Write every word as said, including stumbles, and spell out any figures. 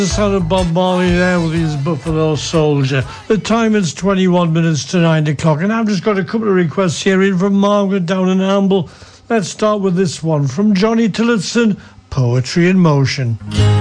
The son of Bob Marley there with his Buffalo Soldier. The time is twenty-one minutes to nine o'clock, and I've just got a couple of requests here in from Margaret down in Amble. Let's start with this one from Johnny Tillotson, Poetry in Motion.